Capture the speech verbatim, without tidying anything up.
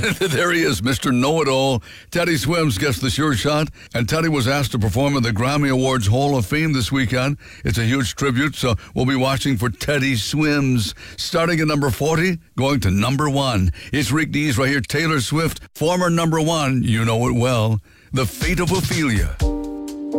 There he is, Mister Know-It-All. Teddy Swims gets the sure shot, and Teddy was asked to perform at the Grammy Awards Hall of Fame this weekend. It's a huge tribute, so we'll be watching for Teddy Swims. Starting at number forty, going to number one. It's Rick Dees right here, Taylor Swift, former number one, you know it well, The Fate of Ophelia.